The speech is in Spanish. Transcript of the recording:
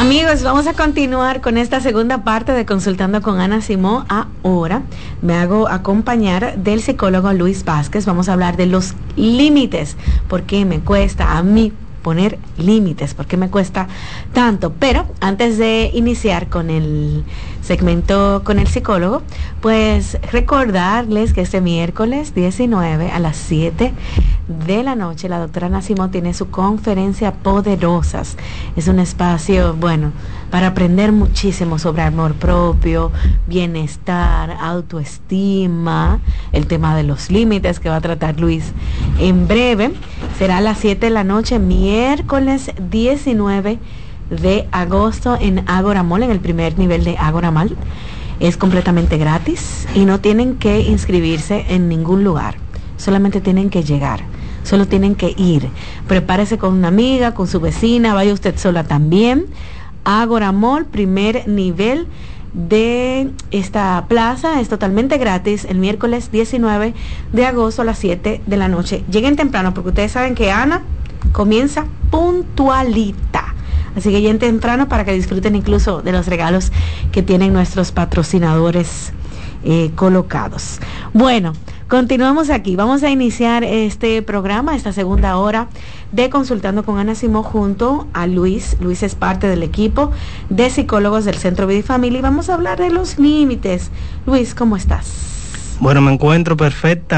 Amigos, vamos a continuar con esta segunda parte de Consultando con Ana Simó. Ahora me hago acompañar del psicólogo Luis Vázquez. Vamos a hablar de los límites. ¿Por qué me cuesta a mí poner límites? ¿Por qué me cuesta tanto? Pero antes de iniciar con el segmento con el psicólogo, pues recordarles que este miércoles 19 a las 7 de la noche la doctora Ana Simó tiene su conferencia Poderosas. Es un espacio, bueno, para aprender muchísimo sobre amor propio, bienestar, autoestima, el tema de los límites que va a tratar Luis en breve. Será a las 7 de la noche, miércoles 19 de agosto en Ágora Mall, en el primer nivel de Ágora Mall. Es completamente gratis y no tienen que inscribirse en ningún lugar, solamente tienen que llegar, solo tienen que ir. Prepárese con una amiga, con su vecina, vaya usted sola también. Ágora Mall, primer nivel de esta plaza, es totalmente gratis, el miércoles 19 de agosto a las 7 de la noche. Lleguen temprano porque ustedes saben que Ana comienza puntualita. Así que lleguen temprano para que disfruten incluso de los regalos que tienen nuestros patrocinadores colocados. Bueno, continuamos aquí. Vamos a iniciar este programa, esta segunda hora de Consultando con Ana Simó junto a Luis. Luis es parte del equipo de psicólogos del Centro Vida y Familia y vamos a hablar de los límites. Luis, ¿cómo estás? Bueno, me encuentro perfecta.